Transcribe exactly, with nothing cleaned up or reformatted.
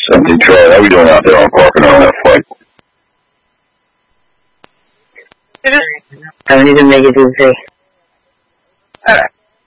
From Detroit. How we doing out there on parking on that flight? I don't even make it to the three. Alright.